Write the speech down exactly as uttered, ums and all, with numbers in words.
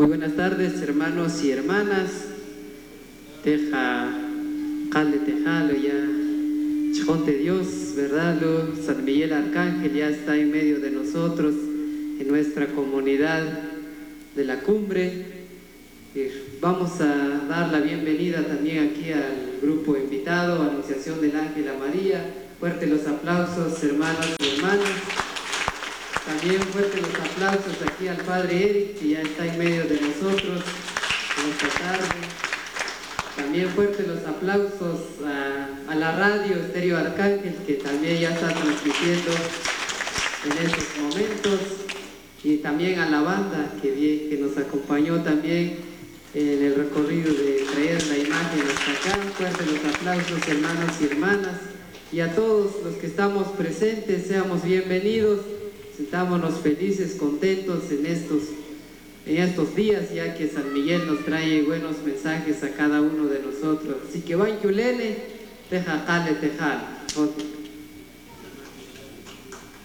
Muy buenas tardes, hermanos y hermanas. Teja, Cale Tejalo, ya, Chijonte Dios, ¿verdad? Lo, San Miguel Arcángel ya está en medio de nosotros, en nuestra comunidad de la cumbre. Y vamos a dar la bienvenida también aquí al grupo invitado, Anunciación del Ángel a María. Fuerte los aplausos, hermanos y hermanas. También fuerte los aplausos aquí al Padre Eric, que ya está en medio de nosotros en esta tarde. También fuerte los aplausos a, a la radio Estéreo Arcángel, que también ya está transmitiendo en estos momentos. Y también a la banda que, bien, que nos acompañó también en el recorrido de traer la imagen hasta acá. Fuerte los aplausos, hermanos y hermanas. Y a todos los que estamos presentes, seamos bienvenidos. Sentámonos felices, contentos en estos, en estos días, ya que San Miguel nos trae buenos mensajes a cada uno de nosotros. Así que van Yulene, teja jale tejal.